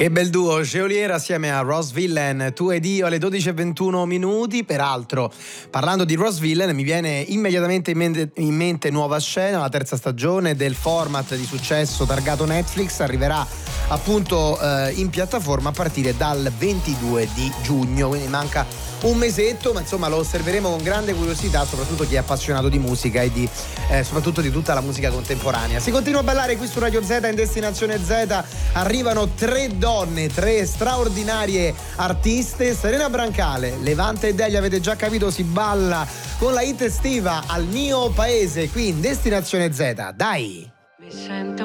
Che bel duo, Geolier assieme a Ross Villain, Tu ed io alle 12:21. Peraltro, parlando di Ross Villain, mi viene immediatamente in mente Nuova Scena, la terza stagione del format di successo targato Netflix, arriverà appunto in piattaforma a partire dal 22 di giugno, quindi manca un mesetto, ma insomma lo osserveremo con grande curiosità, soprattutto chi è appassionato di musica e soprattutto di tutta la musica contemporanea. Si continua a ballare qui su Radio Z in Destinazione Z, arrivano tre donne, tre straordinarie artiste. Serena Brancale, Levante e Delia, avete già capito, si balla con la hit estiva Al mio paese qui in Destinazione Z. Dai! Mi sento